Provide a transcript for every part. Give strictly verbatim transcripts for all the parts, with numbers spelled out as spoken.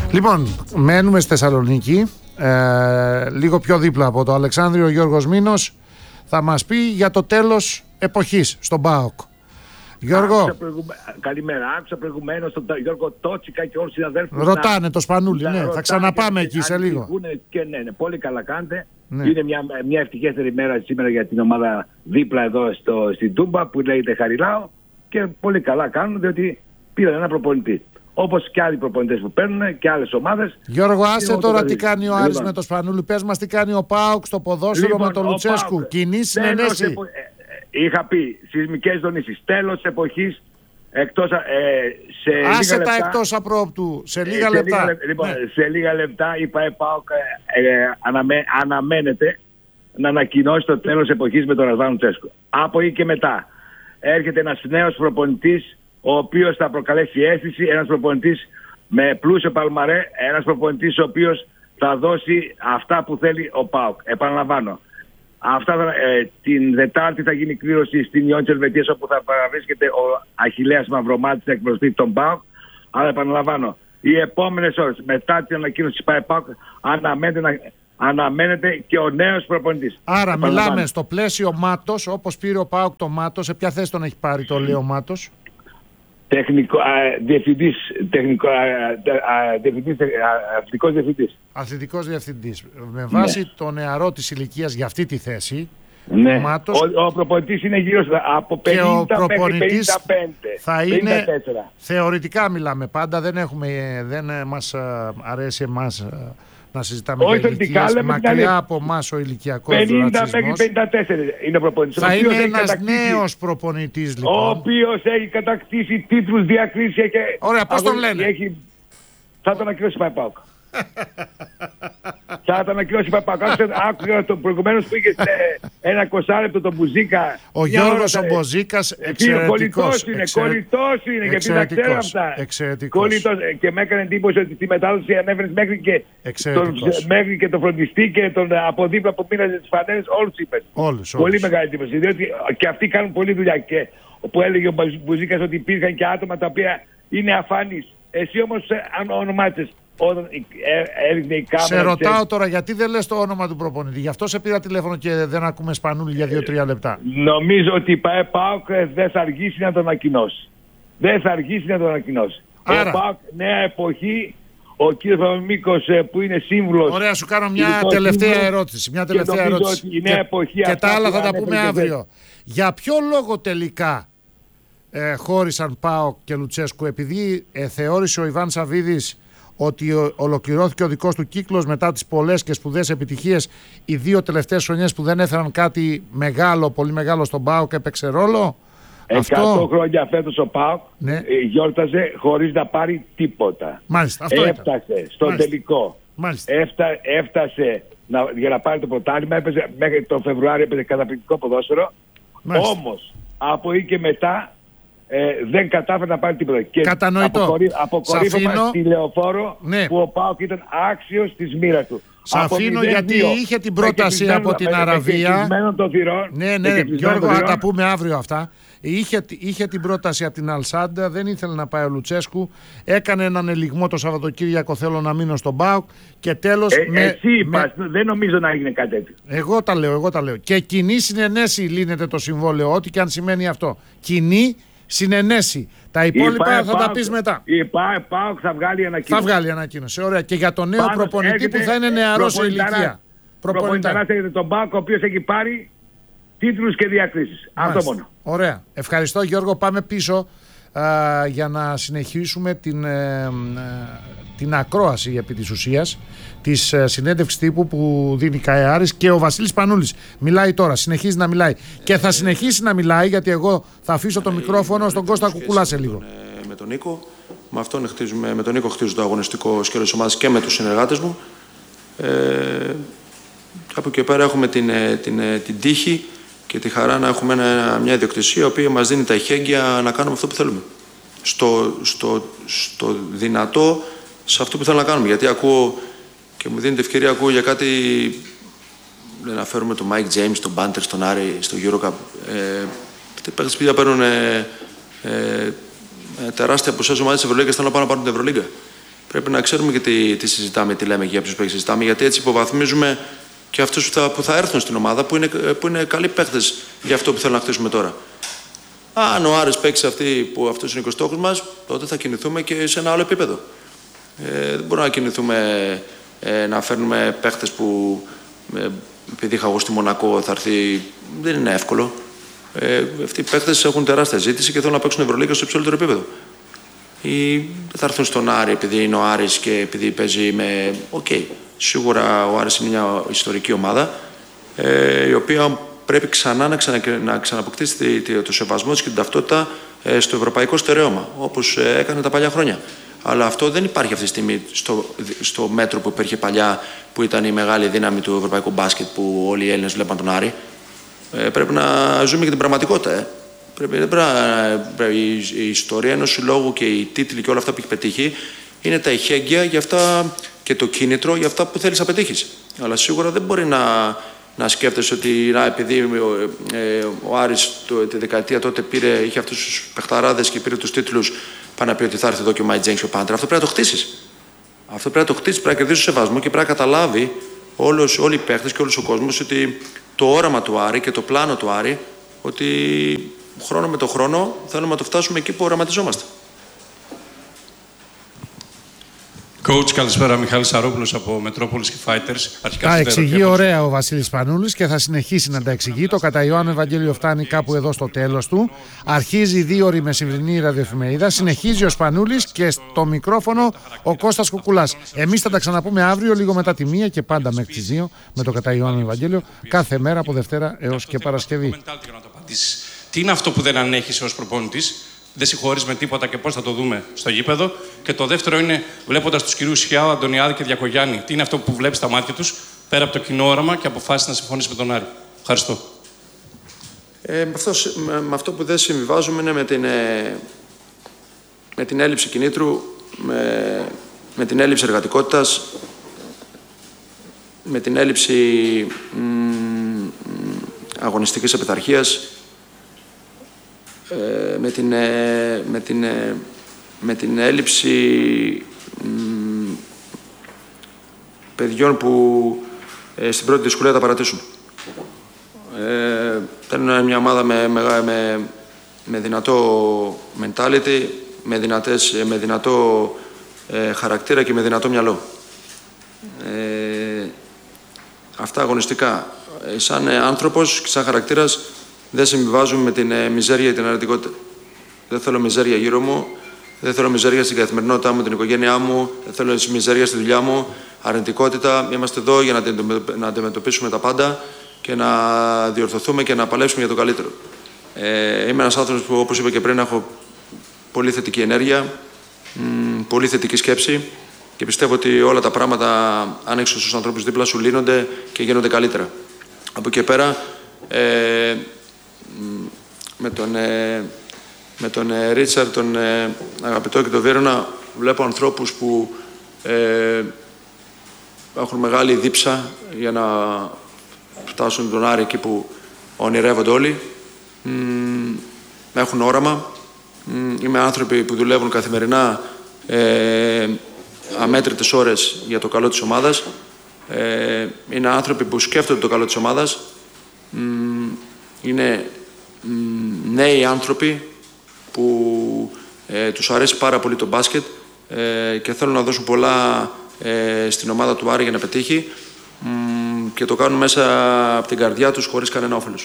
Λοιπόν, μένουμε στη Θεσσαλονίκη, ε, λίγο πιο δίπλα από το Αλεξάνδριο. Ο Γιώργος Μήνος θα μας πει για το τέλος εποχής στον ΠΑΟΚ. Γιώργο. Άκουσα προηγουμε... Καλημέρα. Άκουσα προηγουμένως τον Γιώργο Τότσικα και όλους τους συναδέλφους. Ρωτάνε να... το Σπανούλι, ναι. Θα ξαναπάμε και, εκεί σε λίγο. Και ναι, ναι, πολύ καλά κάνετε. Ναι. Είναι μια, μια ευτυχέστερη μέρα σήμερα για την ομάδα δίπλα εδώ στο, στην Τούμπα που λέγεται Χαριλάου. Και πολύ καλά κάνουν διότι πήραν ένα προπονητή. Όπως και άλλοι προπονητές που παίρνουν και άλλες ομάδες. Γιώργο, άσε τώρα τι κάνει ο Άρης λοιπόν. με το Σπανούλι. Πες μας τι κάνει ο ΠΑΟΚ στο ποδόσφαιρο λοιπόν, με τον Λουτσέσκου. Κοινή συνενέση. Επο... Είχα πει σεισμικές δονήσεις. Τέλος εποχής. Εκτός, ε, σε άσε λίγα τα λεπτά, εκτός απρόπτου. Σε λίγα σε λεπτά. Λίγα, λοιπόν, ναι. Σε λίγα λεπτά η ΠΑΟΚ ε, ε, αναμέ, αναμένεται να ανακοινώσει το τέλος εποχής με τον Ρασβάν Λουτσέσκου. Από εκεί και μετά έρχεται ένας νέος προπονητής ο οποίος θα προκαλέσει αίσθηση, ένας προπονητής με πλούσιο παλμαρέ, ένας προπονητής ο οποίος θα δώσει αυτά που θέλει ο ΠΑΟΚ. Επαναλαμβάνω. Αυτά ε, την Δετάρτη θα γίνει κλήρωση στην Ιόνη της Ελβετίας όπου θα παραβρίσκεται ο Αχιλλέας Μαυρομάτης να εκπροσωπεί τον ΠΑΟΚ. Αλλά επαναλαμβάνω, οι επόμενες ώρες μετά την ανακοίνωση της ΠΑΟΚ αναμένεται, να, αναμένεται και ο νέος προπονητής. Άρα μιλάμε στο πλαίσιο Μάτος, όπως πήρε ο ΠΑΟΚ το Μάτος. Σε ποια θέση τον έχει πάρει το λέει ο Μάτος? Τεχνικό, α, διευθυντής, τεχνικό, α, α, διευθυντής, α, αθλητικός διευθυντής. Αθλητικός διευθυντής. Με βάση ναι. το νεαρό της ηλικίας για αυτή τη θέση, ναι. ο Μάτος... Ο, ο προπονητής είναι γύρω από πενήντα μέχρι πενήντα πέντε. Θα είναι, θεωρητικά μιλάμε πάντα, δεν, έχουμε, δεν μας αρέσει εμάς να συζητάμε για ηλικίες, μακριά δηλαδή, από εμάς ο ηλικιακός πενήντα μέχρι πενήντα τέσσερα είναι ο προπονητής. Θα είναι ένας νέος προπονητής λοιπόν. Ο οποίος έχει κατακτήσει τίτλους, διακρίσεις και... Ωραία, πώς τον λένε? Έχει... Θα τον ανακοινώσει η ΠΑΟΚ. Θα τον ανακοινώσει η ΠΑΟΚ. Άκουγα το προηγουμένως που είχε ένα εικοσάλεπτο τον Μπουζίκα. Ο Γιώργος ο Μπουζίκας εξαιρετικός. Κολλητός είναι, κολλητός είναι γιατί τα ξέρω αυτά. Εξαιρετικός. Και με έκανε εντύπωση ότι στη μετάδοση ανέφερες μέχρι και τον, μέχρι και τον φροντιστή και τον από δίπλα που μοίραζε τις φανέλες, όλους είπες. Όλους, πολύ όλους. μεγάλη εντύπωση. Διότι και αυτοί κάνουν πολλή δουλειά. Και που έλεγε ο Μπουζίκας ότι υπήρχαν και άτομα τα οποία είναι αφανείς. Εσύ όμως αν ονομάτισες όταν έριχνε η κάμερα... Σε ρωτάω ξέρεις... τώρα γιατί δεν λες το όνομα του προπονητή. Γι' αυτό σε πήρα τηλέφωνο και δεν ακούμε Σπανούλη για δύο τρία λεπτά. Νομίζω ότι η ΠΑΟΚ δεν θα αργήσει να τον ανακοινώσει. Δεν θα αργήσει να τον ανακοινώσει. Άρα... Ο ΠΑΟΚ νέα εποχή, ο κ. Παπαμίκος που είναι σύμβουλος... Ωραία, σου κάνω μια τελευταία σύμβουλος, ερώτηση. Μια τελευταία ερώτηση. Η νέα εποχή και, και τα άλλα θα τα πούμε αύριο. Δεν... Για ποιο λόγο τελικά ε, χώρισαν ΠΑΟΚ και Λουτσέσκου? Επειδή ε, θεώρησε ο Ιβάν Σαββίδης ότι ολοκληρώθηκε ο δικός του κύκλος μετά τις πολλές και σπουδαίες επιτυχίες. Οι δύο τελευταίες χρονιές που δεν έφεραν κάτι μεγάλο, πολύ μεγάλο στον ΠΑΟΚ έπαιξε ρόλο. εκατό Αυτό... χρόνια φέτος ο ΠΑΟΚ ναι. γιόρταζε χωρίς να πάρει τίποτα. Μάλιστα, αυτό έφτασε ήταν. στο Μάλιστα. τελικό. Μάλιστα. Έφτα, έφτασε να, για να πάρει το πρωτάθλημα. Έπαιζε μέχρι τον Φεβρουάριο, έπαιζε καταπληκτικό ποδόσφαιρο. Όμως από εκεί και μετά Ε, δεν κατάφερε να πάρει τίποτα. Και κατανοητό. Αποκορύφωμα στη Λεωφόρο ναι. που ο ΠΑΟΚ ήταν άξιος της μοίρας του. Σ' αφήνω γιατί δύο. είχε την πρόταση με από την με, Αραβία. Με θυρών, ναι, ναι, Γιώργο, θα τα πούμε αύριο αυτά. Είχε, είχε την πρόταση από την Αλσάντα, δεν ήθελε να πάει ο Λουτσέσκου. Έκανε έναν ελιγμό το Σαββατοκύριακο, θέλω να μείνω στον ΠΑΟΚ. Και τέλος. Ε, με, εσύ είπας, με... δεν νομίζω να έγινε κάτι τέτοιο. Εγώ τα λέω, εγώ τα λέω. Και κοινή συνενέση λύνεται το συμβόλαιο, ό,τι και αν σημαίνει αυτό. Κοινή συνενέση. Τα υπόλοιπα θα πάω, τα πεις μετά. Η ΠΑΟΚ θα βγάλει ανακοίνωση. Θα βγάλει ανακοίνωση. Ωραία. Και για τον νέο Πάντως προπονητή που θα είναι νεαρός σε ηλικία. Προπονηταράς έχετε τον ΠΑΟΚ ο οποίος έχει πάρει τίτλους και διακρίσεις. Αυτό μόνο. Ωραία. Ευχαριστώ Γιώργο. Πάμε πίσω α, για να συνεχίσουμε την, ε, ε, την ακρόαση επί της ουσίας της ε, συνέντευξης τύπου που δίνει Καεάρης και ο Βασίλης Πανούλης. Μιλάει τώρα, συνεχίζει να μιλάει και θα συνεχίσει να μιλάει γιατί εγώ θα αφήσω το μικρόφωνο στον Κώστα Κουκουλά σε λίγο. Με τον Νίκο, με, αυτόν χτίζουμε, με τον Νίκο χτίζω το αγωνιστικό σκέλος της ομάδας και με τους συνεργάτες μου. Ε, από εκεί πέρα έχουμε την, την, την τύχη και τη χαρά να έχουμε ένα, μια ιδιοκτησία η οποία μας δίνει τα εχέγγυα να κάνουμε αυτό που θέλουμε. Στο, στο, στο δυνατό σε αυτό που θέλω να κάνουμε. Γιατί ακούω και μου δίνεται ευκαιρία, ακούω για κάτι, λέει, να φέρουμε τον Mike James, τον Banter, τον Άρη, στο EuroCup. Ε, αυτοί οι παίκτες που παίρνουν ε, ε, τεράστια ποσές ομάδες της Ευρωλίγκας, θέλουν να πάνε να πάρουν την Ευρωλίγκα. πρέπει να ξέρουμε και τι, τι συζητάμε, τι λέμε και για ποιους παίκτες συζητάμε, γιατί έτσι υποβαθμίζουμε και αυτούς που θα, που θα έρθουν στην ομάδα, που είναι, που είναι καλοί παίκτες για αυτό που θέλουν να χτίσουμε τώρα. Αν ο Άρης παίξει αυτή, που αυτός είναι ο στόχος μας, τότε θα κινηθούμε και σε ένα άλλο επίπεδο. Ε, δεν μπορούμε να κινηθούμε ε, να φέρνουμε παίκτες που ε, επειδή είχα εγώ στη Μονακό θα έρθει. Δεν είναι εύκολο. Ε, αυτοί οι παίκτες έχουν τεράστια ζήτηση και θέλουν να παίξουν Ευρωλίγκα στο υψηλότερο επίπεδο. Ή θα έρθουν στον Άρη επειδή είναι ο Άρης και επειδή παίζει με. Οκ. Okay. Σίγουρα ο Άρης είναι μια ιστορική ομάδα ε, η οποία πρέπει ξανά να, ξανα, να ξαναποκτήσει το σεβασμό της και την ταυτότητα ε, στο ευρωπαϊκό στερέωμα, όπως ε, έκανε τα παλιά χρόνια. Αλλά αυτό δεν υπάρχει αυτή τη στιγμή στο, στο μέτρο που υπήρχε παλιά, που ήταν η μεγάλη δύναμη του ευρωπαϊκού μπάσκετ, που όλοι οι Έλληνες βλέπαν τον Άρη. Ε, πρέπει να ζούμε και την πραγματικότητα. Ε. Πρέπει, πρέπει να, πρέπει, η, η ιστορία ενός συλλόγου και οι τίτλοι και όλα αυτά που έχει πετύχει είναι τα ειχέγγυα για αυτά και το κίνητρο για αυτά που θέλεις να πετύχεις. Αλλά σίγουρα δεν μπορεί να, να σκέφτεσαι ότι να, επειδή ε, ο Άρης το, τη δεκαετία τότε πήρε, είχε αυτούς τους παιχταράδες και πήρε τους τίτλους, πάει να πει ότι θα έρθει εδώ και ο Μάιτ Τζέινγκ και ο Πάντερ. Αυτό πρέπει να το χτίσεις. Αυτό πρέπει να το χτίσεις, πρέπει να κερδίσεις σεβασμό και πρέπει να καταλάβει όλος, όλοι οι παίχτες και όλος ο κόσμος ότι το όραμα του Άρη και το πλάνο του Άρη, ότι χρόνο με το χρόνο θέλουμε να το φτάσουμε εκεί που οραματιζόμαστε. Coach, καλησπέρα. Μιχάλης Σαρόπουλος από Μετρόπολης και Fighters. Τα εξηγεί ωραία ο Βασίλης Πανούλης και θα συνεχίσει να τα εξηγεί. Το κατά Ιωάννου Ευαγγέλιο φτάνει κάπου εδώ στο τέλος του. Αρχίζει η δύο ώρη μεσημβρινή ραδιοεφημερίδα. Συνεχίζει ο Σπανούλης και στο μικρόφωνο ο Κώστας Κουκουλάς. Εμείς θα τα ξαναπούμε αύριο λίγο μετά τη μία και πάντα μέχρι τις δύο με το κατά Ιωάννου Ευαγγέλιο. Κάθε μέρα από Δευτέρα έως και Παρασκευή. Τι είναι αυτό που δεν ανέχεις ως προπονητής? Δεν συγχωρείς με τίποτα και πώς θα το δούμε στο γήπεδο. Και το δεύτερο είναι, βλέποντας τους κυρίους Σιάου, Αντωνιάδη και Διακογιάννη, τι είναι αυτό που βλέπεις στα μάτια τους, πέρα από το κοινό όραμα και αποφάσισες να συμφωνήσεις με τον Άρη. Ευχαριστώ. Ε, με, αυτό, με, με αυτό που δεν συμβιβάζουμε είναι με την, ε, με την έλλειψη κινήτρου, με, με την έλλειψη εργατικότητας, με την έλλειψη μ, αγωνιστικής επιθαρχίας, με την, με την, με την έλλειψη μ, παιδιών που ε, στην πρώτη δυσκολία τα παρατήσουν. Ε, θέλουν μια ομάδα με, με, με, με δυνατό mentality, με, δυνατές, με δυνατό ε, χαρακτήρα και με δυνατό μυαλό. Ε, αυτά αγωνιστικά. Ε, σαν άνθρωπος και σαν χαρακτήρας δεν συμβιβάζουμε με την ε, μιζέρια και την αρνητικότητα. Δεν θέλω μιζέρια γύρω μου, δεν θέλω μιζέρια στην καθημερινότητά μου, την οικογένειά μου, δεν θέλω μιζέρια στη δουλειά μου, αρνητικότητα. Είμαστε εδώ για να αντιμετωπίσουμε τα πάντα και να διορθωθούμε και να παλέψουμε για το καλύτερο. Ε, είμαι ένας άνθρωπος που, όπως είπα και πριν, έχω πολύ θετική ενέργεια, μ, πολύ θετική σκέψη και πιστεύω ότι όλα τα πράγματα, αν έχεις στους ανθρώπους δίπλα σου, λύνονται και γίνονται καλύτερα. Από εκεί πέρα, ε, με τον, ε, με τον ε, Ρίτσαρντ, τον ε, αγαπητό και τον Βίρονα, βλέπω ανθρώπους που ε, έχουν μεγάλη δίψα για να φτάσουν τον Άρη εκεί που ονειρεύονται όλοι. Μ, έχουν όραμα. Μ, είμαι άνθρωποι που δουλεύουν καθημερινά ε, αμέτρητες ώρες για το καλό της ομάδας. Ε, είναι άνθρωποι που σκέφτονται το καλό της ομάδας. Μ, είναι μ, νέοι άνθρωποι που ε, τους αρέσει πάρα πολύ το μπάσκετ ε, και θέλουν να δώσουν πολλά ε, στην ομάδα του Άρη για να πετύχει μ, και το κάνουν μέσα από την καρδιά τους χωρίς κανένα όφελος.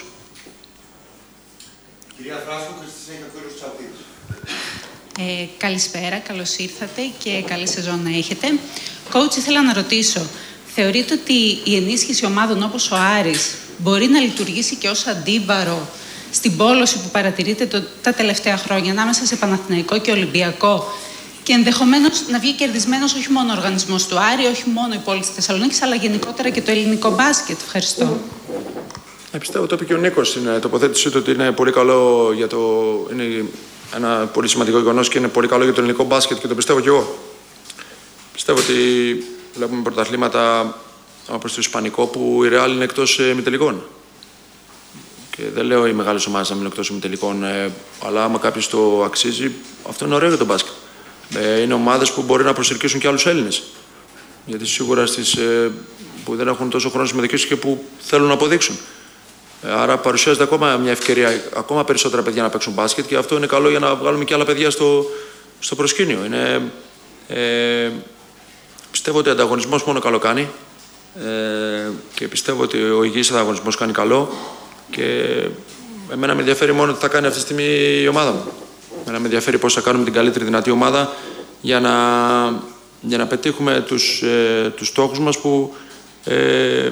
Κυρία Θράσου, Χριστίνα Κακούρος Τσαπτήρης. Ε, καλησπέρα, καλώς ήρθατε και καλή σεζόν να έχετε. Coach, ήθελα να ρωτήσω, θεωρείτε ότι η ενίσχυση ομάδων όπως ο Άρης μπορεί να λειτουργήσει και ως αντίβαρο στην πόλωση που παρατηρείτε το, τα τελευταία χρόνια ανάμεσα σε Παναθηναϊκό και Ολυμπιακό και ενδεχομένως να βγει κερδισμένος όχι μόνο ο οργανισμός του Άρη, όχι μόνο η πόλη της Θεσσαλονίκης, αλλά γενικότερα και το ελληνικό μπάσκετ? Ευχαριστώ. Ε, πιστεύω, το είπε και ο Νίκος στην τοποθέτησή του, ότι είναι πολύ καλό για το. Είναι ένα πολύ σημαντικό γεγονός και είναι πολύ καλό για το ελληνικό μπάσκετ και το πιστεύω κι εγώ. Πιστεύω ότι βλέπουμε πρωταθλήματα όπως το Ισπανικό που η Ρεάλ είναι εκτός ημιτελικών. Και δεν λέω οι μεγάλες ομάδες να μείνουν εκτός ημιτελικών, ε, αλλά άμα κάποιος το αξίζει, αυτό είναι ωραίο για τον μπάσκετ. Ε, είναι ομάδες που μπορεί να προσελκύσουν και άλλους Έλληνες. Γιατί σίγουρα στις, ε, που δεν έχουν τόσο χρόνο συμμετοχής και που θέλουν να αποδείξουν. Ε, άρα παρουσιάζεται ακόμα μια ευκαιρία, ακόμα περισσότερα παιδιά να παίξουν μπάσκετ και αυτό είναι καλό για να βγάλουμε και άλλα παιδιά στο, στο προσκήνιο. Είναι, ε, πιστεύω ότι ο ανταγωνισμός μόνο καλό κάνει ε, και πιστεύω ότι ο υγιής ανταγωνισμός κάνει καλό και εμένα με ενδιαφέρει μόνο τι θα κάνει αυτή τη στιγμή η ομάδα μου. Εμένα με ενδιαφέρει πώς θα κάνουμε την καλύτερη δυνατή ομάδα για να, για να πετύχουμε τους, ε, τους στόχους μας που ε,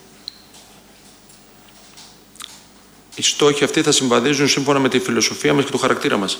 οι στόχοι αυτοί θα συμβαδίζουν σύμφωνα με τη φιλοσοφία μας και το χαρακτήρα μας.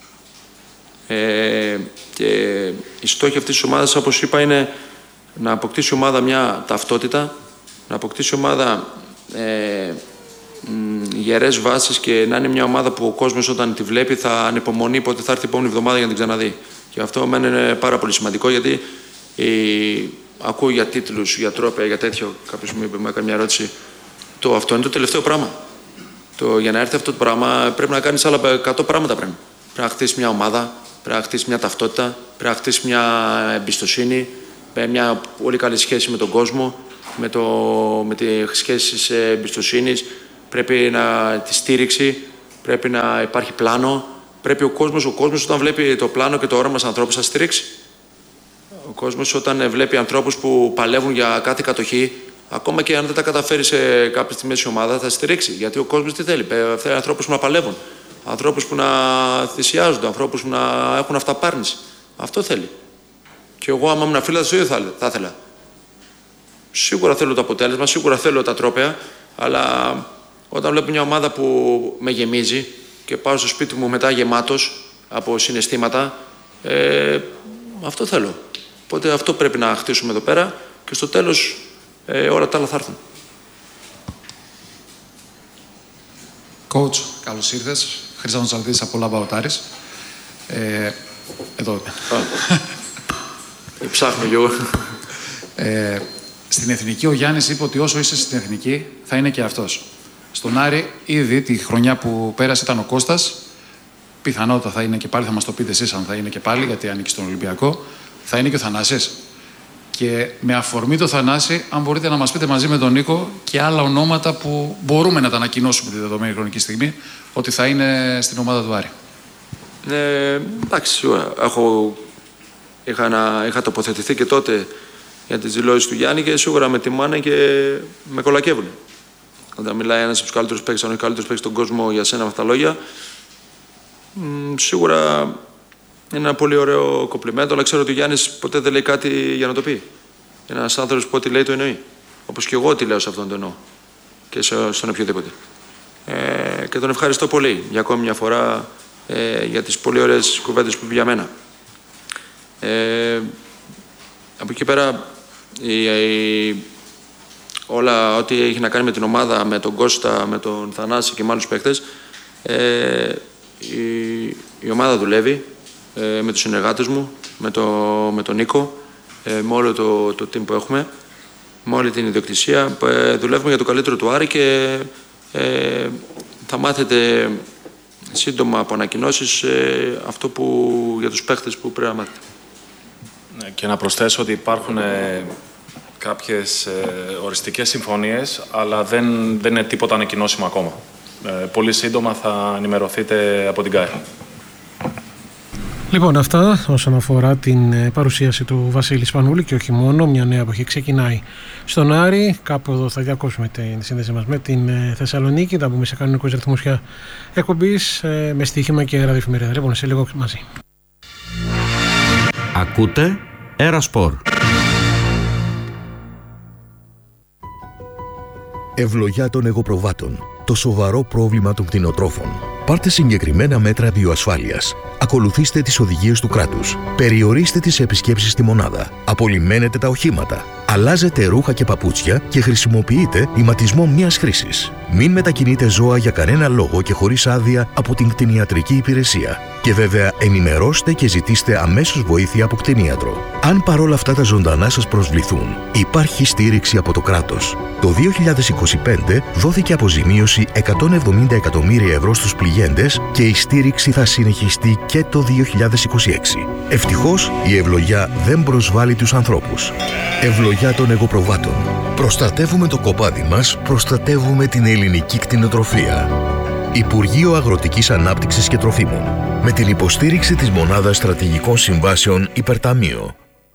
Ε, και οι στόχοι αυτής της ομάδας, όπως είπα, είναι να αποκτήσει η ομάδα μια ταυτότητα, να αποκτήσει η ομάδα ε, γερές βάσεις και να είναι μια ομάδα που ο κόσμος όταν τη βλέπει θα ανυπομονεί πότε θα έρθει η επόμενη εβδομάδα για να την ξαναδεί. Και αυτό εμένα είναι πάρα πολύ σημαντικό γιατί ε, ακούω για τίτλους, για τρόπια, για τέτοιο. Κάποιος μου είπε, μου έκανε μια ερώτηση. Το, αυτό είναι το τελευταίο πράγμα. Το, για να έρθει αυτό το πράγμα πρέπει να κάνεις άλλα εκατό πράγματα πριν. Πρέπει να χτίσεις μια ομάδα, πρέπει να χτίσεις μια ταυτότητα, πρέπει να χτίσεις μια εμπιστοσύνη, μια πολύ καλή σχέση με τον κόσμο, με, το, με τις σχέσεις εμπιστοσύνης. Πρέπει να τη στήριξη, πρέπει να υπάρχει πλάνο. Πρέπει ο κόσμος, ο κόσμος όταν βλέπει το πλάνο και το όραμα στους ανθρώπους θα στηρίξει. Ο κόσμος όταν βλέπει ανθρώπους που παλεύουν για κάθε κατοχή, ακόμα και αν δεν τα καταφέρει σε κάποια στη μέση ομάδα, θα στηρίξει. Γιατί ο κόσμος τι θέλει, θέλει ανθρώπους που να παλεύουν, ανθρώπους που να θυσιάζονται, ανθρώπους που να έχουν αυταπάρνηση. Αυτό θέλει. Και εγώ, άμα ήμουν φίλος, το ίδιο θα, θα ήθελα. Σίγουρα θέλω το αποτέλεσμα, σίγουρα θέλω τα τρόπαια, αλλά όταν βλέπω μια ομάδα που με γεμίζει και πάω στο σπίτι μου μετά γεμάτος από συναισθήματα, ε, αυτό θέλω. Οπότε αυτό πρέπει να χτίσουμε εδώ πέρα και στο τέλος ε, όλα τα άλλα θα έρθουν. Coach, καλώς ήρθες. Χρήστος Τσαλδίδης από Λάμπα Οτάρης. Ε, εδώ. Ψάχνω κι εγώ. Ε, στην Εθνική ο Γιάννης είπε ότι όσο είσαι στην Εθνική θα είναι και αυτός. Στον Άρη ήδη τη χρονιά που πέρασε ήταν ο Κώστας. Πιθανότατα θα είναι και πάλι, θα μας το πείτε εσείς αν θα είναι και πάλι, γιατί ανήκει στον Ολυμπιακό. Θα είναι και ο Θανάσης. Και με αφορμή το Θανάση, αν μπορείτε να μας πείτε μαζί με τον Νίκο και άλλα ονόματα που μπορούμε να τα ανακοινώσουμε τη δεδομένη χρονική στιγμή ότι θα είναι στην ομάδα του Άρη. Ε, εντάξει, σίγουρα. Έχω, είχα, να, είχα τοποθετηθεί και τότε για τις δηλώσεις του Γιάννη και σίγουρα με τιμάνε και με κολακεύουν. Όταν μιλάει ένας από τους καλύτερους παίκτες, αν όχι καλύτερος παίκτης στον κόσμο για σένα με αυτά τα λόγια, μ, σίγουρα είναι ένα πολύ ωραίο κομπλιμέντο, αλλά ξέρω ότι ο Γιάννης ποτέ δεν λέει κάτι για να το πει. Είναι ένας άνθρωπος που ό,τι λέει το εννοεί. Όπως και εγώ ό,τι λέω σε αυτόν τον εννοώ. Και στον οποιοδήποτε. Ε, και τον ευχαριστώ πολύ για ακόμη μια φορά ε, για τις πολύ ωραίες κουβέντες που είπε για μένα. Ε, από εκεί πέρα, η, η, όλα ό,τι έχει να κάνει με την ομάδα, με τον Κώστα, με τον Θανάση και με άλλους παίκτες, ε, η, η ομάδα δουλεύει ε, με τους συνεργάτες μου, με, το, με τον Νίκο, ε, με όλο το, το team που έχουμε, με όλη την ιδιοκτησία. Ε, δουλεύουμε για το καλύτερο του Άρη και ε, θα μάθετε σύντομα από ανακοινώσεις ε, αυτό που, για τους παίκτες που πρέπει να μάθετε. Και να προσθέσω ότι υπάρχουν ε, κάποιες ε, οριστικές συμφωνίες, αλλά δεν, δεν είναι τίποτα ανακοινώσιμο ακόμα. Ε, πολύ σύντομα θα ενημερωθείτε από την ΚΑΕ. Λοιπόν, αυτά όσον αφορά την παρουσίαση του Βασίλη Σπανούλη και όχι μόνο. Μια νέα εποχή ξεκινάει στον Άρη. Κάπου εδώ θα διακόψουμε τη σύνδεση μας με την Θεσσαλονίκη. Θα μπούμε σε κανονικούς ρυθμούς για εκπομπής με στοίχημα και ραδιοφημερίδα. Λοιπόν, σε λίγο μαζί. Ακούτε Αερασπορ. Ευλογιά των εγωπροβάτων. Το σοβαρό πρόβλημα των κτηνοτρόφων. Πάρτε συγκεκριμένα μέτρα βιοασφάλειας. Ακολουθήστε τις οδηγίες του κράτους. Περιορίστε τις επισκέψεις στη μονάδα. Απολυμμένετε τα οχήματα. Αλλάζετε ρούχα και παπούτσια και χρησιμοποιείτε ηματισμό μιας χρήσης. Μην μετακινείτε ζώα για κανένα λόγο και χωρίς άδεια από την κτηνιατρική υπηρεσία. Και βέβαια ενημερώστε και ζητήστε αμέσως βοήθεια από κτηνίατρο. Αν παρόλα αυτά τα ζωντανά σας προσβληθούν, υπάρχει στήριξη από το κράτος. Το δύο χιλιάδες είκοσι πέντε δόθηκε αποζημίωση εκατόν εβδομήντα εκατομμύρια ευρώ στους πληγέντες και η στήριξη θα συνεχιστεί και το δύο χιλιάδες είκοσι έξι. Ευτυχώς η ευλογιά δεν προσβάλλει τους ανθρώπους. Ευλογιά των εγωπροβάτων. Προστατεύουμε το κοπάδι μας, προστατεύουμε την ελληνική κτηνοτροφία. Υπουργείο Αγροτικής Ανάπτυξης και Τροφίμων. Με την υποστήριξη της Μονάδας Στρατηγικών Συμβάσεων Υπερταμείο.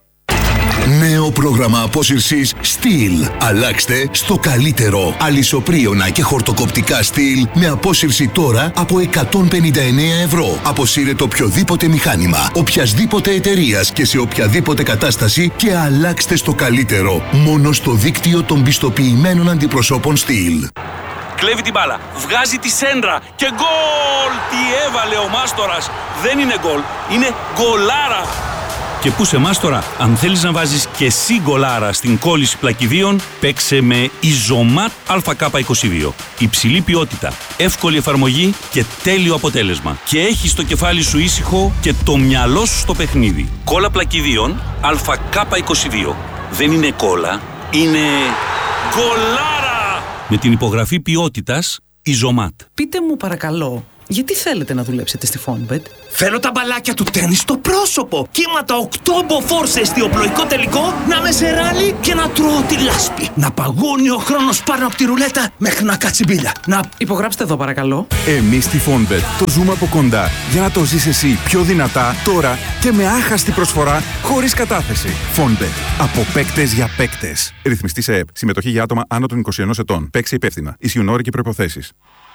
Νέο πρόγραμμα απόσυρσης Steel. Αλλάξτε στο καλύτερο. Αλυσοπρίωνα και χορτοκοπτικά Steel με απόσυρση τώρα από εκατόν πενήντα εννέα ευρώ. Αποσύρετε οποιοδήποτε μηχάνημα, οποιασδήποτε εταιρείας και σε οποιαδήποτε κατάσταση και αλλάξτε στο καλύτερο. Μόνο στο δίκτυο των πιστοποιημένων αντιπροσώπων Steel. Κλέβει την μπάλα, βγάζει τη σέντρα και γκολ! Τι έβαλε ο Μάστορας! Δεν είναι γκολ, είναι γκολάρα! Και πού σε Μάστορα, αν θέλεις να βάζεις και εσύ γκολάρα στην κόλληση πλακιδίων, παίξε με Ιζωμάτ Α Κ είκοσι δύο. Υψηλή ποιότητα, εύκολη εφαρμογή και τέλειο αποτέλεσμα. Και έχεις το κεφάλι σου ήσυχο και το μυαλό σου στο παιχνίδι. Κόλλα πλακιδίων Α Κ είκοσι δύο. Δεν είναι κόλλα, είναι γκολάρα! Με την υπογραφή ποιότητας Ιζωμάτ. Πείτε μου παρακαλώ, γιατί θέλετε να δουλέψετε στη Fonbet? Θέλω τα μπαλάκια του τέννις στο πρόσωπο. Κύματα οκτώ μποφόρ σε εστιοπλοϊκό τελικό, να με σε ράλι και να τρώω τη λάσπη. Να παγώνει ο χρόνος πάνω από τη ρουλέτα μέχρι να κάτσει μπίλια. Να... Υπογράψτε εδώ παρακαλώ. Εμείς στη Fonbet το ζούμε από κοντά για να το ζεις εσύ πιο δυνατά τώρα και με άχαστη προσφορά χωρίς κατάθεση. Fonbet. Από παίκτες για παίκτες. Ρυθμιστή σε ΕΠ. Συμμετοχή για άτομα άνω των είκοσι ενός ετών. Παίξε υπεύθυνα. Ισχύουν όροι και προϋποθέσεις.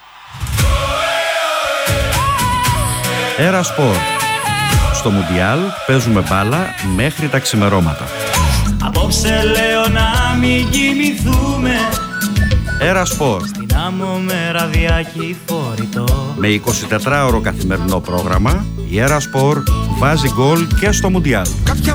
Έρα Σπορ. Στο Μουντιάλ παίζουμε μπάλα μέχρι τα ξημερώματα. Απόψε λέω να μην κοιμηθούμε. Έρα Σπορ. Στην άμμο με ραδιάκι φορητό. Με εικοσιτετράωρο καθημερινό πρόγραμμα, η Έρα Σπορ βάζει γκολ και στο Μουντιάλ. Κάποια